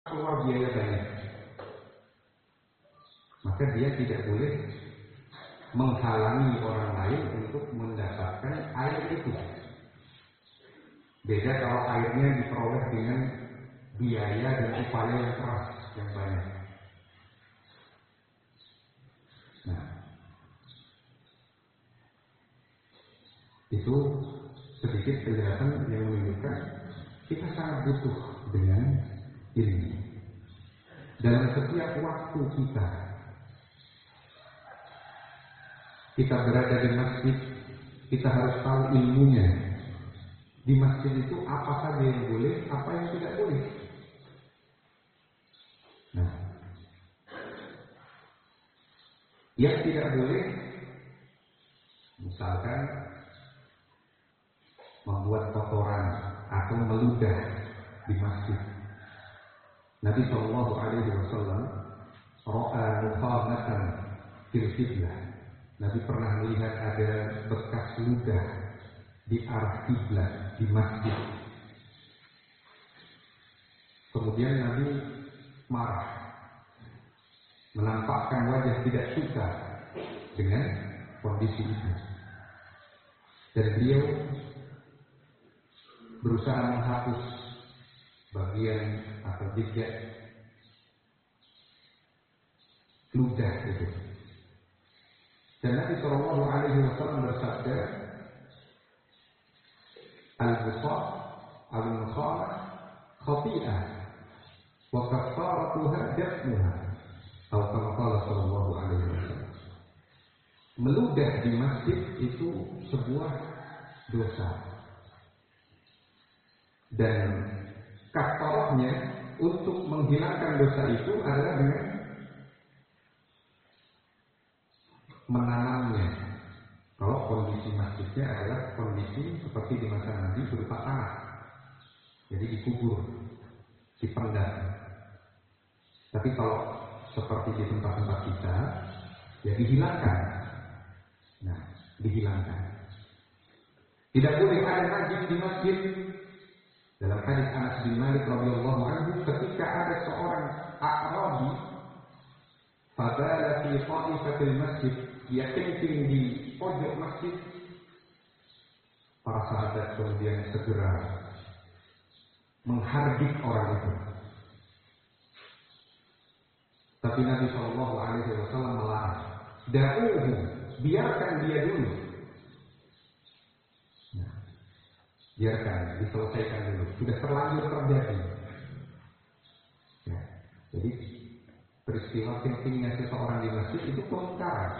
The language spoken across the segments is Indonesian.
keluar biaya banyak, maka dia tidak boleh menghalangi orang lain untuk mendapatkan air itu. Beda kalau airnya diperoleh dengan biaya dan upaya yang keras yang banyak. Nah, itu sedikit penjelasan yang menunjukkan kita sangat butuh dengan ilmu. Dalam setiap waktu kita berada di masjid, kita harus tahu ilmunya. Di masjid itu apa saja yang boleh, apa yang tidak boleh. Nah, yang tidak boleh, misalkan membuat kotoran atau meludah di masjid. Nabi Shallallahu Alaihi Wasallam ro'a mukhamatan fil qiblah. Nabi pernah melihat ada bekas ludah di arah kiblat di masjid. Kemudian Nabi marah, menampakkan wajah tidak suka dengan kondisi itu. Dan beliau berusaha menghapus bagian atau jejak ludah itu. Dan Nabi Shallallahu Alaihi Wasallam bersabda, al-busaq al-mukhamah khati'ah wa kafaratuha dafnuha, atau kama qala Shallallahu Alaihi Wasallam. Meludah di masjid itu sebuah dosa. Dan kafarahnya untuk menghilangkan dosa itu adalah dengan menanamnya. Kalau kondisi masjidnya adalah kondisi seperti di masa Nabi berupa tanah, jadi dikubur, dipendam. Tapi kalau seperti di tempat-tempat kita, ya dihilangkan. Nah, dihilangkan. Tidak boleh ada najis di masjid. Dalam hadis Anas bin Malik radhiyallahu anhu, ketika ada seorang A'rabi fadala fi qa'ifatil masjid, dia kencing di pojok masjid, para sahabat kemudian segera menghardik orang itu. Tapi Nabi Shallallahu Alaihi Wasallam melarang. Da'uhu, biarkan dia dulu. Biarkan, diselesaikan dulu. Sudah terlanjur terjadi. Ya, jadi peristiwa kencingnya seseorang di masjid itu kemungkaran.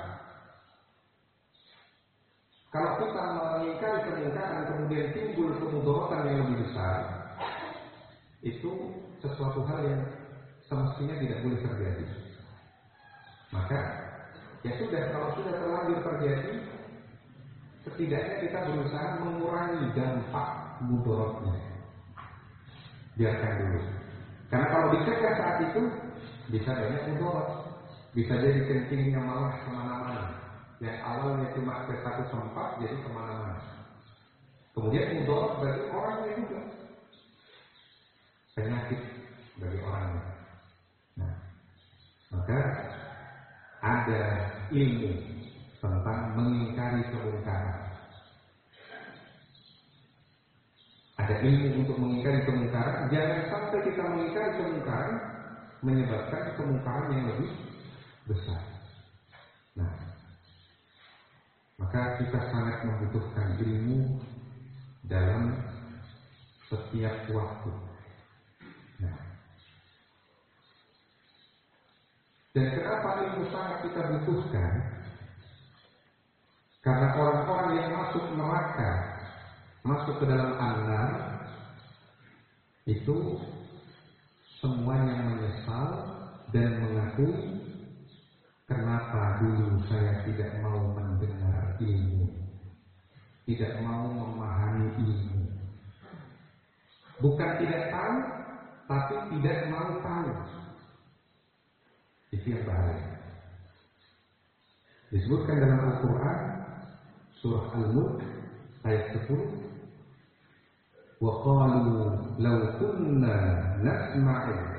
Kalau kita mengingkari kemungkaran kemudian timbul kemudaratan yang lebih besar, itu sesuatu hal yang semestinya tidak boleh terjadi. Maka ya sudah, kalau sudah terlanjur terjadi, setidaknya kita berusaha mengurangi dampak mudaratnya. Biarkan dulu. Karena kalau dicegah saat itu bisa banyak mudarat. Bisa jadi kencingnya malah kemana-mana. Yang awalnya cuma ke satu tempat jadi kemana-mana. Kemudian mudarat bagi orangnya juga. Penyakit bagi orangnya. Nah, maka ada ilmu tentang mengingkari kemungkaran. Ada ilmu untuk mengingkari kemungkaran. Jangan sampai kita mengingkari kemungkaran menyebabkan kemungkaran yang lebih besar. Nah, maka kita sangat membutuhkan ilmu dalam setiap waktu. Nah, dan kenapa ilmu sangat kita butuhkan? Karena orang-orang yang masuk neraka, masuk ke dalam an-nar, itu semuanya menyesal dan mengakui, kenapa dulu saya tidak mau mendengar ilmu, tidak mau memahami ilmu. Bukan tidak tahu, tapi tidak mau tahu. Itu yang bahaya. Disebutkan dalam Al-Quran surah Al-Mulk ayat 10, wa qalu law kunna nasma'u